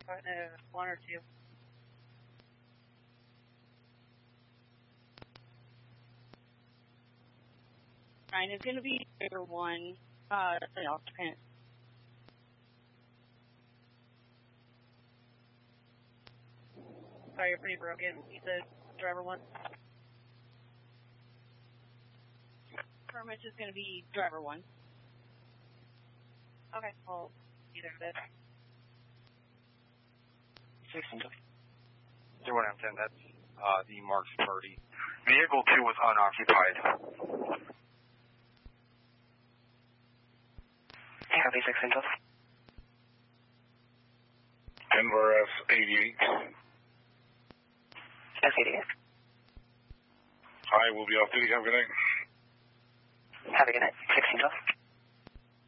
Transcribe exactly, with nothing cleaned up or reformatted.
Uh, one or two. Alright, it's going to be driver one, uh, the occupant. Sorry, you're pretty broken. You said driver one. Permit is going to be driver one. Okay, well, either of it. Six and zero one M ten, that's uh, the Marks party. Vehicle two was unoccupied. Copy, six and Denver S eighty-eight. S eighty-eight. Hi, we'll be off duty. Have a good night. Have a good night. six and